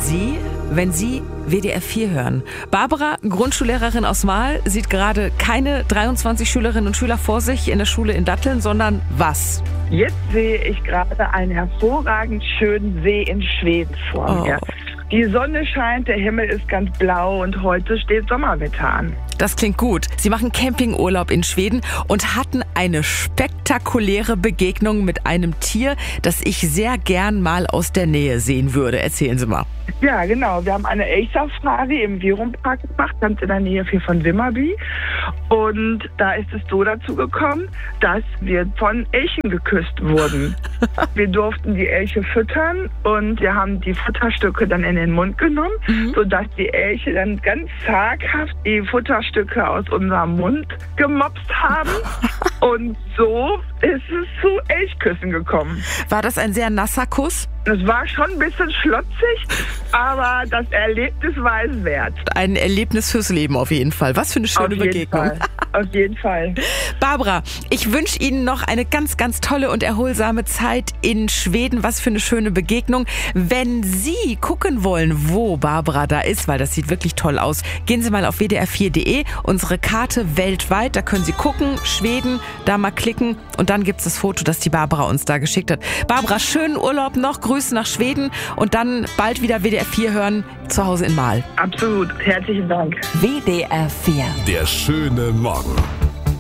Sie, wenn Sie WDR 4 hören? Barbara, Grundschullehrerin aus Mahl, sieht gerade keine 23 Schülerinnen und Schüler vor sich in der Schule in Datteln, sondern was? Jetzt sehe ich gerade einen hervorragend schönen See in Schweden vor mir. Die Sonne scheint, der Himmel ist ganz blau und heute steht Sommerwetter an. Das klingt gut. Sie machen Campingurlaub in Schweden und hatten eine spektakuläre Begegnung mit einem Tier, das ich sehr gern mal aus der Nähe sehen würde. Erzählen Sie mal. Ja, genau. Wir haben eine Elchsafari im Virumpark gemacht, ganz in der Nähe hier von Vimmerby. Und da ist es so dazu gekommen, dass wir von Elchen geküsst wurden. Wir durften die Elche füttern und wir haben die Futterstücke dann in den Mund genommen, sodass die Elche dann ganz zaghaft die Futterstücke aus unserem Mund gemopst haben. Und so ist es zu Elchküssen gekommen. War das ein sehr nasser Kuss? Es war schon ein bisschen schlotzig, aber das Erlebnis war es wert. Ein Erlebnis fürs Leben auf jeden Fall. Was für eine schöne Begegnung. Auf jeden Fall. Barbara, ich wünsche Ihnen noch eine ganz, ganz tolle und erholsame Zeit in Schweden. Was für eine schöne Begegnung. Wenn Sie gucken wollen, wo Barbara da ist, weil das sieht wirklich toll aus, gehen Sie mal auf wdr4.de, unsere Karte weltweit. Da können Sie gucken, Schweden, da mal klicken und dann gibt es das Foto, das die Barbara uns da geschickt hat. Barbara, schönen Urlaub noch, Grüße nach Schweden und dann bald wieder WDR 4 hören, zu Hause in Mahl. Absolut, herzlichen Dank. WDR 4. Der schöne Morgen.